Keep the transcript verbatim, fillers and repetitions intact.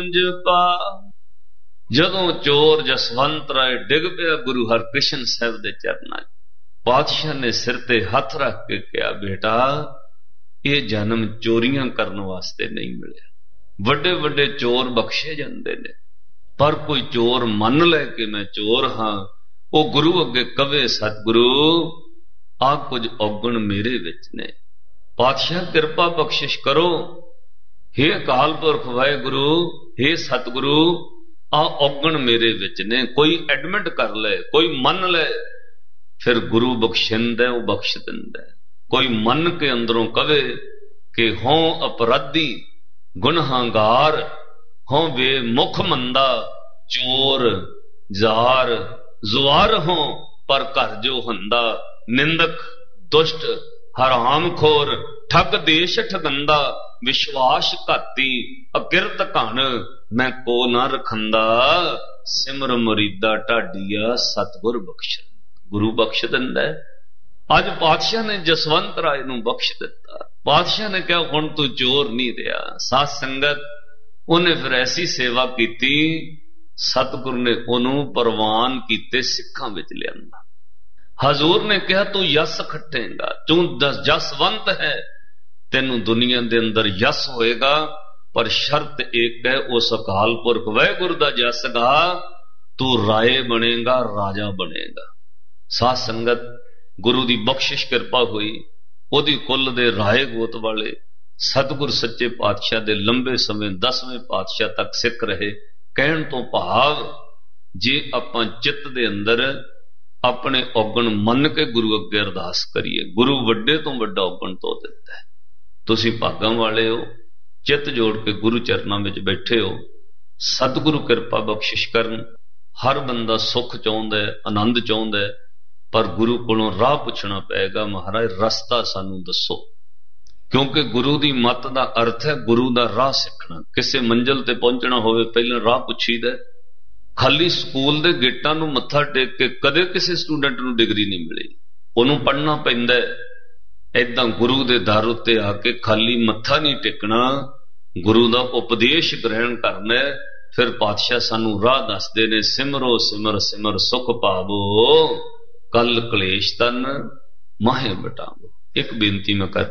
ਜਦੋਂ ਚੋਰ ਜਸਵੰਤ ਰਾਏ ਡਿੱਗ ਪਿਆ ਗੁਰੂ ਹਰਕ੍ਰਿਸ਼ਨ ਸਾਹਿਬ ਦੇ ਚਰਨਾਂ 'ਚ, ਪਾਤਸ਼ਾਹ ਨੇ ਸਿਰ ਤੇ ਹੱਥ ਰੱਖ ਕੇ ਕਿਹਾ, ਬੇਟਾ ਇਹ ਜਨਮ ਚੋਰੀਆਂ ਕਰਨ ਵਾਸਤੇ ਨਹੀਂ ਮਿਲਿਆ। ਵੱਡੇ ਵੱਡੇ ਚੋਰ ਬਖਸ਼ੇ ਜਾਂਦੇ ਨੇ, ਪਰ ਕੋਈ ਚੋਰ ਮੰਨ ਲੈ ਕਿ ਮੈਂ ਚੋਰ ਹਾਂ, ਉਹ ਗੁਰੂ ਅੱਗੇ ਕਵੇ, ਸਤਿਗੁਰੂ ਆਹ ਕੁਝ ਔਗਣ ਮੇਰੇ ਵਿੱਚ ਨੇ, ਪਾਤਸ਼ਾਹ ਕਿਰਪਾ ਬਖਸ਼ਿਸ਼ ਕਰੋ। ਹੇ ਅਕਾਲ ਪੁਰਖ ਵਾਹਿਗੁਰੂ, ਹੇ ਸਤਿਗੁਰੂ ਆਹ ਔਗਣ ਮੇਰੇ ਵਿੱਚ ਨੇ, ਕੋਈ ਐਡਮਿਟ ਕਰ ਲੈ, ਕੋਈ ਮੰਨ ਲੈ, ਫਿਰ ਗੁਰੂ ਬਖਸ਼ਿੰਦਾ, ਉਹ ਬਖਸ਼ ਦਿੰਦਾ। ਕੋਈ ਮੰਨ ਕੇ ਅੰਦਰੋਂ ਕਵੇ ਕਿ ਹੋਂ ਅਪਰਾਧੀ ਗੁਨਹਾਂਗਾਰ, ਹੋਂ ਵੇ ਮੁਖ ਮੰਦਾ, ਚੋਰ ਜ਼ਾਰ ਜ਼ੁਆਰ ਹੋਂ ਪਰ ਘਰ ਜੋ ਹੰਦਾ, ਨਿੰਦਕ ਦੁਸ਼ਟ ਹਰਾਮਖੋਰ ਠੱਗ ਦੇਸ਼ ਠਗੰਦਾ, ਵਿਸ਼ਵਾਸ ਘਾਤੀ ਅਕਿਰਤ ਘਣ ਮੈਂ ਕੋ ਨਾ ਰਖੰਦਾ, ਸਿਮਰ ਮੁਰੀਦਾ ਢਾਡੀਆ ਸਤਿਗੁਰ ਬਖਸ਼। ਗੁਰੂ ਬਖਸ਼ ਦਿੰਦਾ। ਅੱਜ ਪਾਤਸ਼ਾਹ ਨੇ ਜਸਵੰਤ ਰਾਏ ਨੂੰ ਬਖਸ਼ ਦਿੱਤਾ। ਪਾਤਸ਼ਾਹ ਨੇ ਕਿਹਾ ਹੁਣ ਤੂੰ ਚੋਰ ਨਹੀਂ ਰਿਹਾ। ਸਾਧ ਸੰਗਤ, ਉਹਨੇ ਫਿਰ ਐਸੀ ਸੇਵਾ ਕੀਤੀ, ਸਤਿਗੁਰ ਨੇ ਉਹਨੂੰ ਪ੍ਰਵਾਨ ਕੀਤੇ ਸਿੱਖਾਂ ਵਿੱਚ ਲਿਆਂਦਾ। ਹਜ਼ੂਰ ਨੇ ਕਿਹਾ ਤੂੰ ਯਸ ਖੱਟੇਗਾ, ਤੂੰ ਜਸਵੰਤ ਹੈ, ਤੈਨੂੰ ਦੁਨੀਆ ਦੇ ਅੰਦਰ ਯਸ ਹੋਏਗਾ, ਪਰ ਸ਼ਰਤ ਇੱਕ ਹੈ, ਉਸ ਅਕਾਲ ਪੁਰਖ ਵਾਹਿਗੁਰੂ ਦਾ ਜਸ ਗਾ, ਤੂੰ ਰਾਏ ਬਣੇਗਾ, ਰਾਜਾ ਬਣੇਗਾ। ਸਾਧ ਸੰਗਤ, ਗੁਰੂ ਦੀ ਬਖਸ਼ਿਸ਼ ਕਿਰਪਾ ਹੋਈ, ਉਹਦੀ ਕੁੱਲ ਦੇ ਰਾਏ ਗੋਤ ਵਾਲੇ ਸਤਿਗੁਰ ਸੱਚੇ ਪਾਤਸ਼ਾਹ ਦੇ ਲੰਬੇ ਸਮੇਂ ਦਸਵੇਂ ਪਾਤਸ਼ਾਹ ਤੱਕ ਸਿੱਖ ਰਹੇ। ਕਹਿਣ ਤੋਂ ਭਾਵ, ਜੇ ਆਪਾਂ ਚਿੱਤ ਦੇ ਅੰਦਰ ਆਪਣੇ ਔਗਣ ਮੰਨ ਕੇ ਗੁਰੂ ਅੱਗੇ ਅਰਦਾਸ ਕਰੀਏ, ਗੁਰੂ ਵੱਡੇ ਤੋਂ ਵੱਡਾ ਔਗਣ ਧੋ ਦਿੰਦਾ ਹੈ। ਤੁਸੀਂ ਭਾਗਾਂ ਵਾਲੇ ਹੋ, ਚਿੱਤ ਜੋੜ ਕੇ ਗੁਰੂ ਚਰਨਾਂ ਵਿੱਚ ਬੈਠੇ ਹੋ। ਸਤਿਗੁਰੂ ਕਿਰਪਾ ਬਖਸ਼ਿਸ਼ ਕਰਨ। ਹਰ ਬੰਦਾ ਸੁੱਖ ਚਾਹੁੰਦਾ ਹੈ, ਆਨੰਦ ਚਾਹੁੰਦਾ ਹੈ, ਪਰ ਗੁਰੂ ਕੋਲੋਂ ਰਾਹ ਪੁੱਛਣਾ ਪਏਗਾ, ਮਹਾਰਾਜ ਰਸਤਾ ਸਾਨੂੰ ਦੱਸੋ। ਕਿਉਂਕਿ ਗੁਰੂ ਦੀ ਮੱਤ ਦਾ ਅਰਥ ਹੈ ਗੁਰੂ ਦਾ ਰਾਹ ਸਿੱਖਣਾ। ਕਿਸੇ ਮੰਜ਼ਿਲ ਤੇ ਪਹੁੰਚਣਾ ਹੋਵੇ, ਪਹਿਲਾਂ ਰਾਹ ਪੁੱਛੀਦਾ। ਖਾਲੀ ਸਕੂਲ ਦੇ ਗੇਟਾਂ ਨੂੰ ਮੱਥਾ ਟੇਕ ਕੇ ਕਦੇ ਕਿਸੇ ਸਟੂਡੈਂਟ ਨੂੰ ਡਿਗਰੀ ਨਹੀਂ ਮਿਲੀ, ਉਹਨੂੰ ਪੜ੍ਹਨਾ ਪੈਂਦਾ। ਏਦਾਂ ਗੁਰੂ ਦੇ ਦਰ ਉੱਤੇ ਆ ਕੇ ਖਾਲੀ ਮੱਥਾ ਨਹੀਂ ਟੇਕਣਾ, ਗੁਰੂ ਦਾ ਉਪਦੇਸ਼ ਗ੍ਰਹਿਣ ਕਰਨਾ। ਫਿਰ ਪਾਤਸ਼ਾਹ ਸਾਨੂੰ ਰਾਹ ਦੱਸਦੇ ਨੇ, ਸਿਮਰੋ ਸਿਮਰ ਸਿਮਰ ਸੁਖ ਪਾਵੋ, ਕਲ ਕਲੇਸ਼ ਤਨ ਮਾਹੇ ਬਟਾਵੋ। ਇੱਕ ਬੇਨਤੀ ਮੈਂ ਕਰਨੀ